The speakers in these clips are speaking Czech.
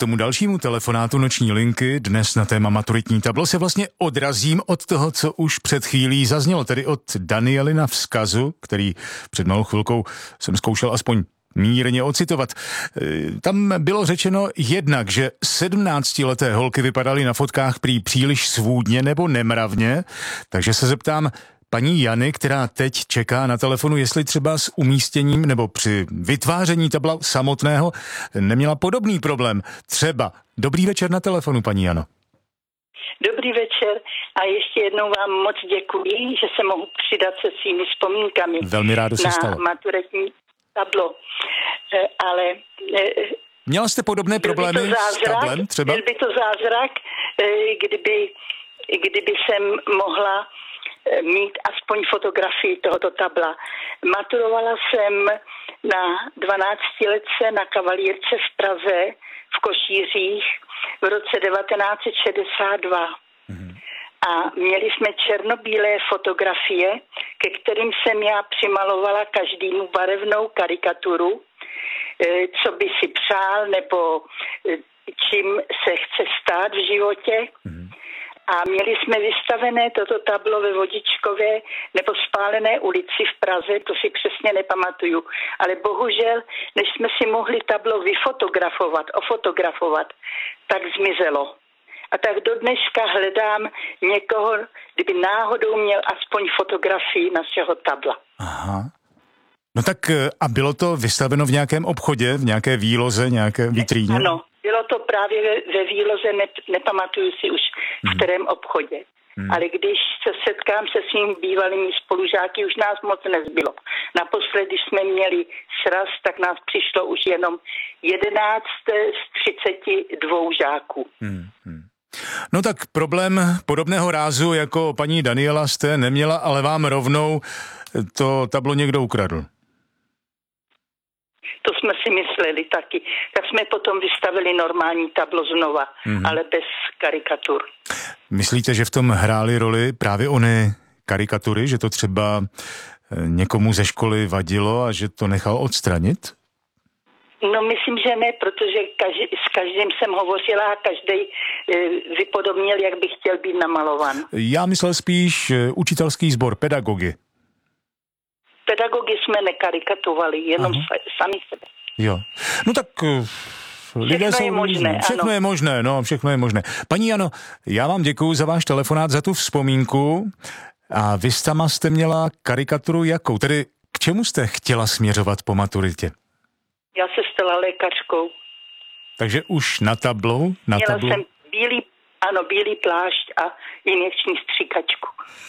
tomu dalšímu telefonátu Noční linky dnes na téma maturitní tablo se vlastně odrazím od toho, co už před chvílí zaznělo, tedy od Danielina vzkazu, který před malou chvilkou jsem zkoušel aspoň mírně ocitovat. Tam bylo řečeno jednak, že 17leté holky vypadaly na fotkách prý příliš svůdně nebo nemravně, takže se zeptám paní Jany, která teď čeká na telefonu, jestli třeba s umístěním nebo při vytváření tabla samotného neměla podobný problém. Třeba. Dobrý večer na telefonu, paní Jano. Dobrý večer a ještě jednou vám moc děkuji, že se mohu přidat se svými vzpomínkami. Velmi rádo se stalo. Na maturitní tablo. Ale měla jste podobné problémy s tablem třeba? Byl by to zázrak, kdyby jsem mohla mít aspoň fotografii tohoto tabla. Maturovala jsem na 12letce na Kavalírce v Praze v Košířích v roce 1962. A měli jsme černobílé fotografie, ke kterým jsem já přimalovala každému barevnou karikaturu, co by si přál nebo čím se chce stát v životě. A měli jsme vystavené toto tablo ve Vodičkové nebo Spálené ulici v Praze, to si přesně nepamatuju. Ale bohužel, než jsme si mohli tablo ofotografovat, tak zmizelo. A tak do dneška hledám někoho, kdyby náhodou měl aspoň fotografii našeho tabla. Aha. No tak a bylo to vystaveno v nějakém obchodě, v nějaké výloze, nějaké vitríně? Ano, bylo to právě ve výloze, nepamatuju si už v kterém obchodě. Ale když se setkám se svými bývalými spolužáky, už nás moc nezbylo. Naposled, když jsme měli sraz, tak nás přišlo už jenom 11 z 32 žáků. No tak problém podobného rázu jako paní Daniela jste neměla, ale vám rovnou to tablo někdo ukradl. To jsme si mysleli taky. Tak jsme potom vystavili normální tablo znova, ale bez karikatur. Myslíte, že v tom hrály roli právě ony karikatury, že to třeba někomu ze školy vadilo a že to nechal odstranit? No myslím, že ne, protože s každým jsem hovořila a každý vypodobnil, jak by chtěl být namalovan. Já myslel spíš učitelský sbor, pedagogy. Pedagogy jsme nekarikatovali, jenom sami sebe. Jo, no tak všechno je možné. Všechno je možné. Paní Jano, já vám děkuju za váš telefonát, za tu vzpomínku. A vy sama jste měla karikaturu jakou? Tedy k čemu jste chtěla směřovat po maturitě? Já se stala lékařkou. Takže už na tablu? Měla jsem bílý plášť a injekční stříkačku.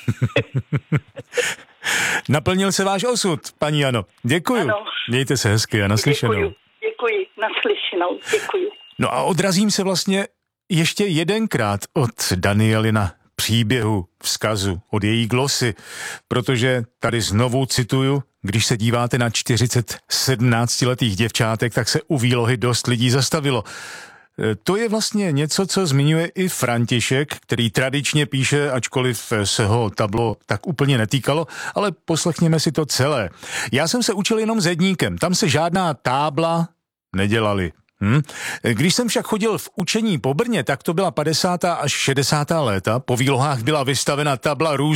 Naplnil se váš osud, paní Jano. Děkuju. Ano. Mějte se hezky a naslyšenou. Děkuji, naslyšenou, děkuji. No a odrazím se vlastně ještě jedenkrát od Danielina příběhu, vzkazu, od její glosy, protože tady znovu cituju, když se díváte na 40 17letých děvčátek, tak se u výlohy dost lidí zastavilo. To je vlastně něco, co zmiňuje i František, který tradičně píše, ačkoliv se ho tablo tak úplně netýkalo, ale poslechněme si to celé. Já jsem se učil jenom s jedníkem, tam se žádná tábla nedělali. Když jsem však chodil v učení po Brně, tak to byla 50. až 60. léta, po výlohách byla vystavena tabla různých